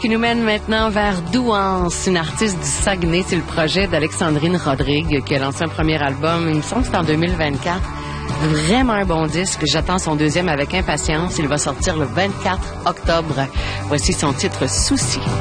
qui nous mène maintenant vers Douance, une artiste du Saguenay. C'est le projet d'Alexandrine Rodrigue qui a lancé un premier album, il me semble que c'est en 2024. Vraiment un bon disque. J'attends son deuxième avec impatience. Il va sortir le 24 octobre. Voici son titre Souci.